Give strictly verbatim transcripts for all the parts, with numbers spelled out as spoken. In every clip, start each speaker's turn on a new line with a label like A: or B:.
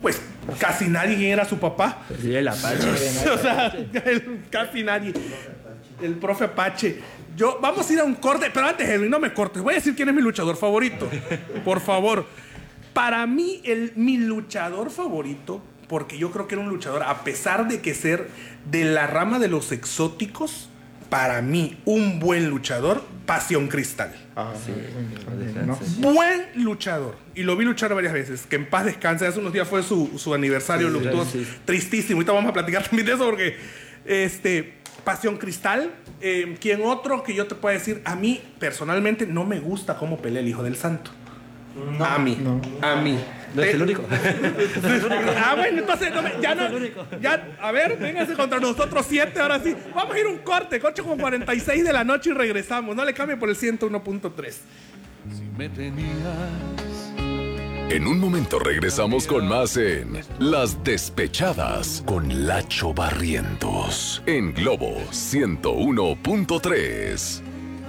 A: pues casi nadie era su papá.
B: Sí, el Apache.
A: O sea, el, casi nadie. El profe Apache. Yo, vamos a ir a un corte, pero antes, Edwin, no me cortes. Voy a decir quién es mi luchador favorito. Por favor. Para mí, el, mi luchador favorito, porque yo creo que era un luchador, a pesar de que ser de la rama de los exóticos, para mí, un buen luchador, Pasión Cristal.
C: Ah, sí.
A: No. Buen luchador. Y lo vi luchar varias veces. Que en paz descanse. Hace unos días fue su, su aniversario.
B: Sí,
A: luctuoso.
B: sí.
A: Tristísimo. Ahorita vamos a platicar también de eso porque... Este... Pasión Cristal. Eh, ¿Quién otro que yo te pueda decir? A mí, personalmente, no me gusta cómo pelea el Hijo del Santo. No, a mí. No. A mí.
B: No es el único.
A: Ah, bueno, entonces no me, ya no. Ya, a ver, vénganse contra nosotros siete, ahora sí. Vamos a ir a un corte, ocho con cuarenta y seis de la noche y regresamos. No le cambie por el ciento uno punto tres.
D: Si me tenías.
E: En un momento regresamos con más en Las Despechadas con Lacho Barrientos en Globo ciento uno punto tres.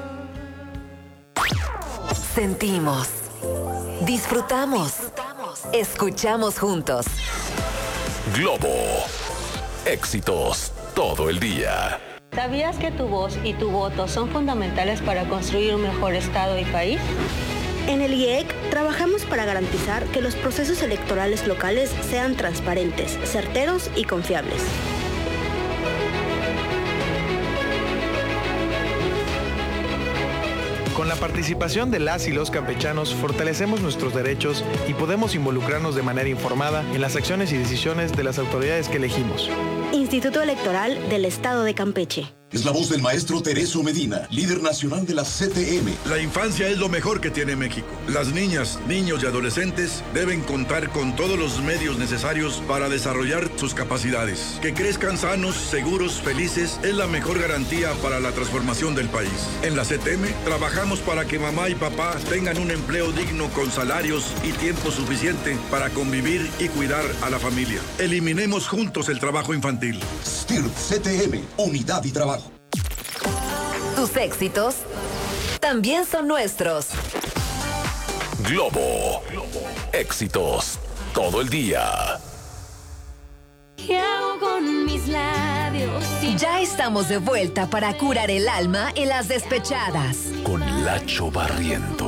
F: Sentimos, disfrutamos, escuchamos juntos.
E: Globo, éxitos todo el día.
G: ¿Sabías que tu voz y tu voto son fundamentales para construir un mejor Estado y país?
H: En el I E C trabajamos para garantizar que los procesos electorales locales sean transparentes, certeros y confiables.
I: Con la participación de las y los campechanos fortalecemos nuestros derechos y podemos involucrarnos de manera informada en las acciones y decisiones de las autoridades que elegimos.
H: Instituto Electoral del Estado de Campeche.
J: Es la voz del maestro Tereso Medina, líder nacional de la C T M.
K: La infancia es lo mejor que tiene México. Las niñas, niños y adolescentes deben contar con todos los medios necesarios para desarrollar sus capacidades. Que crezcan sanos, seguros, felices es la mejor garantía para la transformación del país. En la C T M trabajamos para que mamá y papá tengan un empleo digno con salarios y tiempo suficiente para convivir y cuidar a la familia. Eliminemos juntos el trabajo infantil.
J: S T I R P C T M, unidad y trabajo.
F: Tus éxitos también son nuestros.
E: Globo, éxitos todo el día.
L: ¿Qué hago con mis labios?
F: Ya estamos de vuelta para curar el alma en Las Despechadas
E: con Lacho Barrientos.